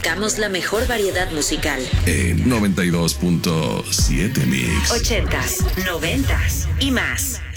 Buscamos la mejor variedad musical. En 92.7 Mix. 80s, 90s y más.